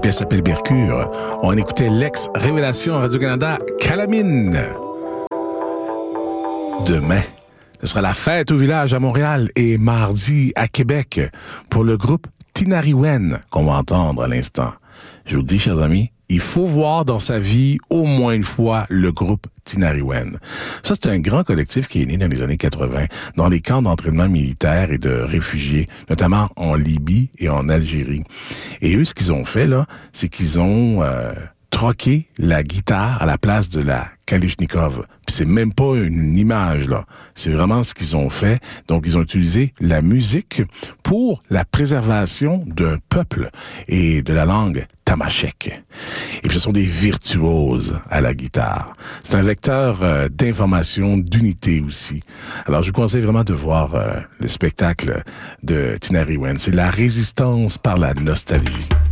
pièce s'appelle Mercure. On écoutait l'ex-révélation Radio-Canada, Calamine. Demain, ce sera la fête au village à Montréal et mardi à Québec pour le groupe Tinariwen qu'on va entendre à l'instant. Je vous le dis, chers amis, il faut voir dans sa vie au moins une fois le groupe Tinariwen. Ça, c'est un grand collectif qui est né dans les années 80 dans les camps d'entraînement militaire et de réfugiés, notamment en Libye et en Algérie. Et eux, ce qu'ils ont fait, là, c'est qu'ils ont troqué la guitare à la place de la Kalachnikov. Puis c'est même pas une image, là. C'est vraiment ce qu'ils ont fait. Donc, ils ont utilisé la musique pour la préservation d'un peuple et de la langue tamashek. Et puis, ce sont des virtuoses à la guitare. C'est un vecteur d'information, d'unité aussi. Alors, je vous conseille vraiment de voir le spectacle de Tinariwen. C'est la résistance par la nostalgie.